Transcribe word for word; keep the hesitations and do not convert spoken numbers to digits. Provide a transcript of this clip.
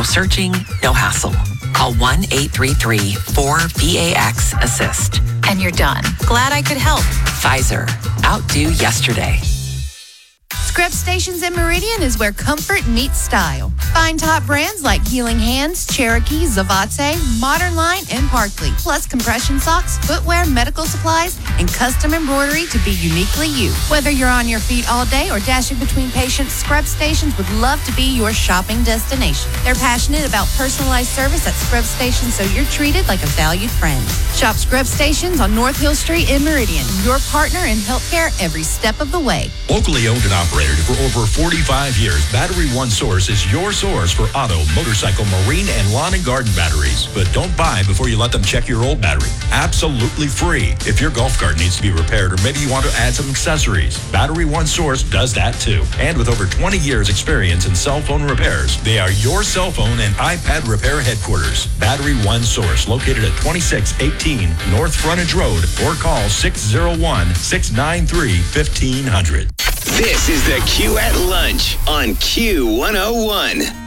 searching, no hassle. Call one eight three three, four, V A X, assist. And you're done. Glad I could help. Pfizer. Outdo yesterday. Scrub Stations in Meridian is where comfort meets style. Find top brands like Healing Hands, Cherokee, Zavate, Modern Line, and Parkley. Plus compression socks, footwear, medical supplies, and custom embroidery to be uniquely you. Whether you're on your feet all day or dashing between patients, Scrub Stations would love to be your shopping destination. They're passionate about personalized service at Scrub Stations, so you're treated like a valued friend. Shop Scrub Stations on North Hill Street in Meridian. Your partner in healthcare every step of the way. Locally owned and operated for over forty-five years, Battery One Source is your source for auto, motorcycle, marine, and lawn and garden batteries. But don't buy before you let them check your old battery. Absolutely free. If your golf cart needs to be repaired or maybe you want to add some accessories, Battery One Source does that too. And with over twenty years experience in cell phone repairs, they are your cell phone and iPad repair headquarters. Battery One Source, located at twenty-six eighteen North Frontage Road, or call six oh one, six nine three, fifteen hundred. This is the Q at Lunch on Q one oh one.